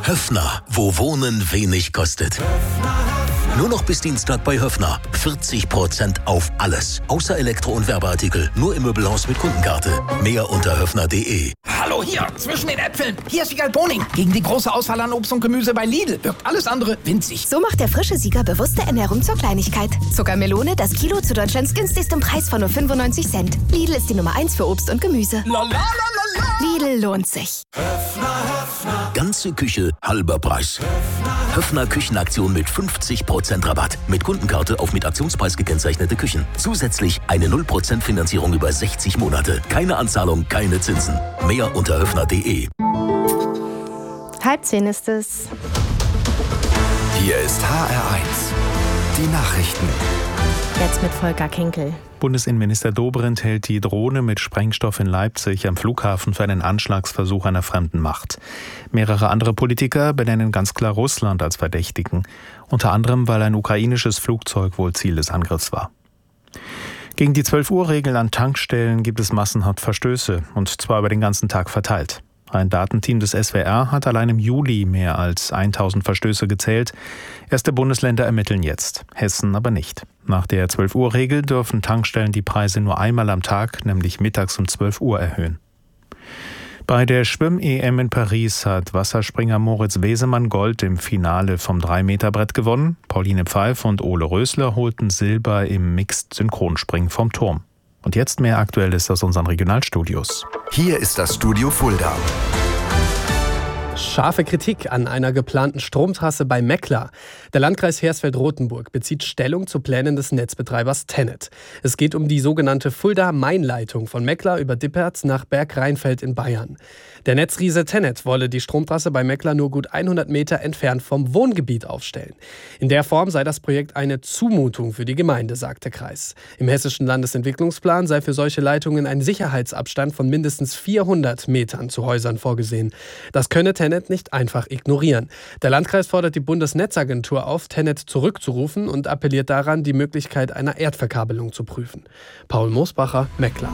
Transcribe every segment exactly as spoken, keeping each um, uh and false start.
Höffner, wo Wohnen wenig kostet. Nur noch bis Dienstag bei Höffner. vierzig Prozent auf alles. Außer Elektro- und Werbeartikel. Nur im Möbelhaus mit Kundenkarte. Mehr unter höffner punkt de. Hallo hier, zwischen den Äpfeln. Hier ist Wiegald Boning. Gegen die große Auswahl an Obst und Gemüse bei Lidl wirkt alles andere winzig. So macht der frische Sieger bewusste Ernährung zur Kleinigkeit. Zuckermelone, das Kilo zu Deutschlands günstigstem Preis von nur fünfundneunzig Cent. Lidl ist die Nummer eins für Obst und Gemüse. La, la, la, la, la. Lidl lohnt sich. Höffner, Höffner. Ganze Küche, halber Preis. Höffner, Höffner Küchenaktion mit fünfzig Prozent Rabatt. Mit Kundenkarte auf mit Aktionspreis gekennzeichnete Küchen. Zusätzlich eine null Prozent Finanzierung über sechzig Monate. Keine Anzahlung, keine Zinsen. Mehr unter höffner punkt de. Halb zehn ist es. Hier ist H R eins. Die Nachrichten. Jetzt mit Volker Kinkel. Bundesinnenminister Dobrindt hält die Drohne mit Sprengstoff in Leipzig am Flughafen für einen Anschlagsversuch einer fremden Macht. Mehrere andere Politiker benennen ganz klar Russland als Verdächtigen. Unter anderem, weil ein ukrainisches Flugzeug wohl Ziel des Angriffs war. Gegen die zwölf-Uhr-Regel an Tankstellen gibt es massenhaft Verstöße, und zwar über den ganzen Tag verteilt. Ein Datenteam des S W R hat allein im Juli mehr als tausend Verstöße gezählt. Erste Bundesländer ermitteln jetzt, Hessen aber nicht. Nach der zwölf-Uhr-Regel dürfen Tankstellen die Preise nur einmal am Tag, nämlich mittags um zwölf Uhr, erhöhen. Bei der Schwimm-E M in Paris hat Wasserspringer Moritz Wesemann Gold im Finale vom drei Meter Brett gewonnen. Pauline Pfeif und Ole Rösler holten Silber im Mixed-Synchronspringen vom Turm. Und jetzt mehr Aktuelles aus unseren Regionalstudios. Hier ist das Studio Fulda. Scharfe Kritik an einer geplanten Stromtrasse bei Meckler. Der Landkreis Hersfeld-Rotenburg bezieht Stellung zu Plänen des Netzbetreibers TenneT. Es geht um die sogenannte Fulda-Main-Leitung von Meckler über Dippert nach Bergrheinfeld in Bayern. Der Netzriese TenneT wolle die Stromtrasse bei Meckler nur gut hundert Meter entfernt vom Wohngebiet aufstellen. In der Form sei das Projekt eine Zumutung für die Gemeinde, sagt der Kreis. Im hessischen Landesentwicklungsplan sei für solche Leitungen ein Sicherheitsabstand von mindestens vierhundert Metern zu Häusern vorgesehen. Das könne TenneT nicht einfach ignorieren. Der Landkreis fordert die Bundesnetzagentur auf, TenneT zurückzurufen und appelliert daran, die Möglichkeit einer Erdverkabelung zu prüfen. Paul Moosbacher, Meckler.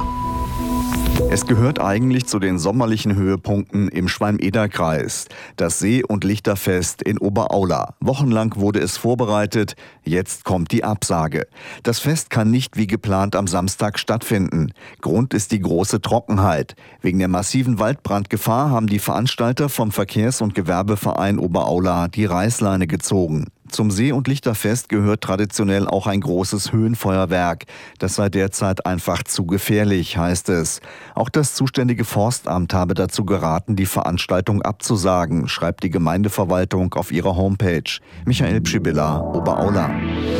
Es gehört eigentlich zu den sommerlichen Höhepunkten im Schwalm-Eder-Kreis. Das See- und Lichterfest in Oberaula. Wochenlang wurde es vorbereitet, jetzt kommt die Absage. Das Fest kann nicht wie geplant am Samstag stattfinden. Grund ist die große Trockenheit. Wegen der massiven Waldbrandgefahr haben die Veranstalter vom Verkehrs- und Gewerbeverein Oberaula die Reißleine gezogen. Zum See- und Lichterfest gehört traditionell auch ein großes Höhenfeuerwerk. Das sei derzeit einfach zu gefährlich, heißt es. Auch das zuständige Forstamt habe dazu geraten, die Veranstaltung abzusagen, schreibt die Gemeindeverwaltung auf ihrer Homepage. Michael Pschibilla, Oberaula.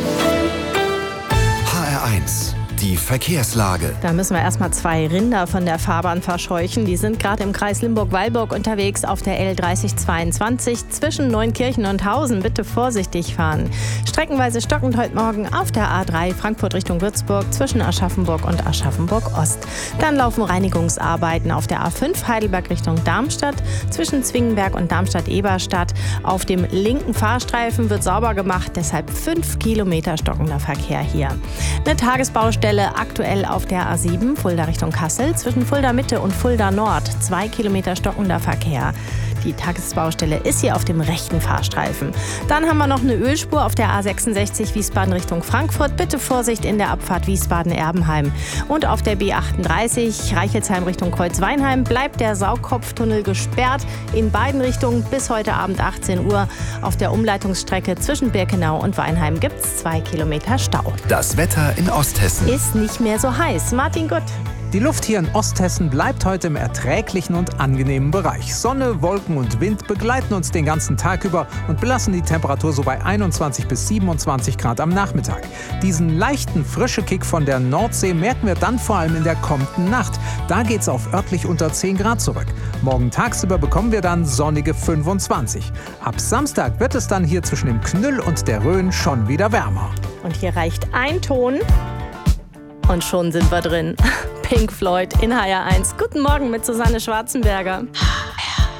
H R eins. Die Verkehrslage. Da müssen wir erstmal zwei Rinder von der Fahrbahn verscheuchen. Die sind gerade im Kreis Limburg-Weilburg unterwegs auf der L dreißig zweiundzwanzig zwischen Neunkirchen und Hausen. Bitte vorsichtig fahren. Streckenweise stockend heute Morgen auf der A drei Frankfurt Richtung Würzburg zwischen Aschaffenburg und Aschaffenburg-Ost. Dann laufen Reinigungsarbeiten auf der A fünf Heidelberg Richtung Darmstadt zwischen Zwingenberg und Darmstadt-Eberstadt. Auf dem linken Fahrstreifen wird sauber gemacht, deshalb fünf Kilometer stockender Verkehr hier. Eine Tagesbaustelle aktuell auf der A sieben, Fulda Richtung Kassel, zwischen Fulda Mitte und Fulda Nord, zwei Kilometer stockender Verkehr. Die Tagesbaustelle ist hier auf dem rechten Fahrstreifen. Dann haben wir noch eine Ölspur auf der A sechsundsechzig Wiesbaden Richtung Frankfurt. Bitte Vorsicht in der Abfahrt Wiesbaden-Erbenheim. Und auf der B achtunddreißig Reichelsheim Richtung Kreuzweinheim bleibt der Saugkopftunnel gesperrt in beiden Richtungen bis heute Abend achtzehn Uhr. Auf der Umleitungsstrecke zwischen Birkenau und Weinheim gibt es zwei Kilometer Stau. Das Wetter in Osthessen. Ist nicht mehr so heiß. Martin Gutt. Die Luft hier in Osthessen bleibt heute im erträglichen und angenehmen Bereich. Sonne, Wolken und Wind begleiten uns den ganzen Tag über und belassen die Temperatur so bei einundzwanzig bis siebenundzwanzig Grad am Nachmittag. Diesen leichten frische Kick von der Nordsee merken wir dann vor allem in der kommenden Nacht. Da geht's auf örtlich unter zehn Grad zurück. Morgen tagsüber bekommen wir dann sonnige fünfundzwanzig. Ab Samstag wird es dann hier zwischen dem Knüll und der Rhön schon wieder wärmer. Und hier reicht ein Ton und schon sind wir drin. Pink Floyd in H R eins. Guten Morgen mit Susanne Schwarzenberger.